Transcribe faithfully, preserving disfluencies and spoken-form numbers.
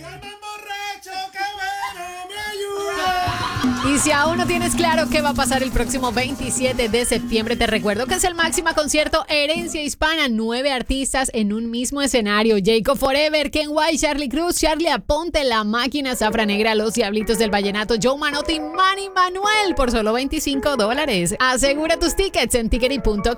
Y si aún no tienes claro qué va a pasar el próximo veintisiete de septiembre, te recuerdo que es el Máxima Concierto Herencia Hispana. Nueve artistas en un mismo escenario. Jacob Forever, Ken White, Charlie Cruz, Charlie Aponte, La Máquina, Zafra Negra, Los Diablitos del Vallenato, Joe Manotti y Manny Manuel por solo veinticinco dólares. Asegura tus tickets en tickery punto com.